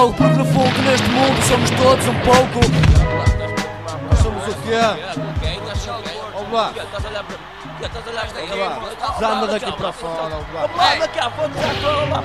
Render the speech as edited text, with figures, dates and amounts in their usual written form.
Porque no fundo neste mundo somos todos um pouco. Somos o quê? Vamos lá. Desanda daqui para fora. Daqui à fonte já estou lá.